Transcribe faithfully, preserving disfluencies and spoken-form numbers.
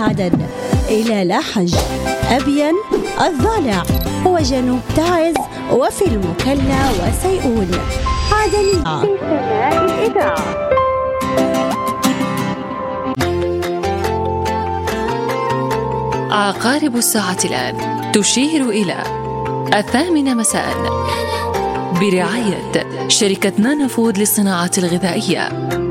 عدن إلى لحج، أبين، الضالع وجنوب تعز وفي المكلا وسيئون. عدنية في سماء الإذاعة. عقارب الساعة الآن تشير إلى الثامنة مساء برعاية شركة نانو فود للصناعة الغذائية.